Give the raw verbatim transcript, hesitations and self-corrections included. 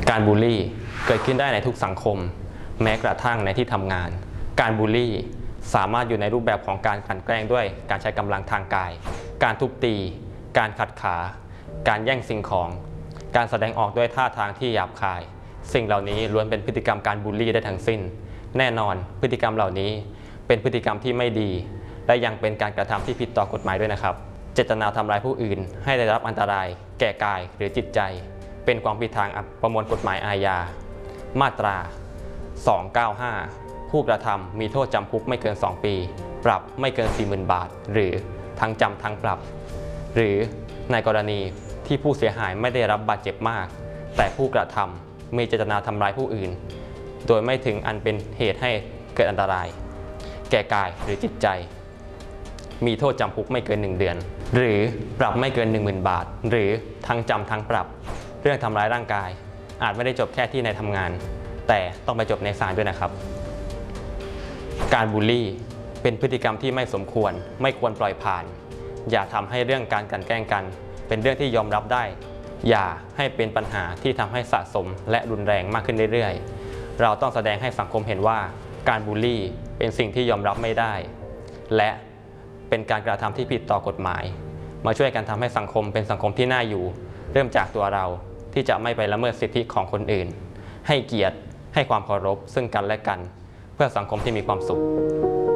การบูลลี่เกิดขึ้นได้ในทุกสังคมแม้กระทั่งในที่ทำงานการบูลลี่สามารถอยู่ในรูปแบบของการกลั่นแกล้งด้วยการใช้กำลังทางกายการทุบตีการขัดขาการแย่งสิ่งของการแสดงออกด้วยท่าทางที่หยาบคายสิ่งเหล่านี้ล้วนเป็นพฤติกรรมการบูลลี่ได้ทั้งสิ้นแน่นอนพฤติกรรมเหล่านี้เป็นพฤติกรรมที่ไม่ดีและยังเป็นการกระทำที่ผิดต่อกฎหมายด้วยนะครับเจตนาทำร้ายผู้อื่นให้ได้รับอันตรายแก่กายหรือจิตใจเป็นความผิดทางประมวลกฎหมายอาญามาตราสองเก้าห้าผู้กระทำมีโทษจำคุกไม่เกินสองปีปรับไม่เกิน สี่หมื่น บาทหรือทั้งจำทั้งปรับหรือในกรณีที่ผู้เสียหายไม่ได้รับบาดเจ็บมากแต่ผู้กระทำมีเจตนาทำร้ายผู้อื่นโดยไม่ถึงอันเป็นเหตุให้เกิดอันตรายแก่กายหรือจิตใจมีโทษจำคุกไม่เกินหนึ่งเดือนหรือปรับไม่เกิน หนึ่งหมื่น บาทหรือทั้งจำทั้งปรับเรื่องทำร้ายร่างกายอาจไม่ได้จบแค่ที่ในทำงานแต่ต้องไปจบในศาลด้วยนะครับการบูลลี่เป็นพฤติกรรมที่ไม่สมควรไม่ควรปล่อยผ่านอย่าทำให้เรื่องการกลั่นแกล้งกันเป็นเรื่องที่ยอมรับได้อย่าให้เป็นปัญหาที่ทำให้สะสมและรุนแรงมากขึ้นเรื่อยๆเราต้องแสดงให้สังคมเห็นว่าการบูลลี่เป็นสิ่งที่ยอมรับไม่ได้และเป็นการกระทำที่ผิดต่อกฎหมายมาช่วยกันทำให้สังคมเป็นสังคมที่น่าอยู่เริ่มจากตัวเราที่จะไม่ไปละเมิดสิทธิของคนอื่นให้เกียรติให้ความเคารพซึ่งกันและกันเพื่อสังคมที่มีความสุข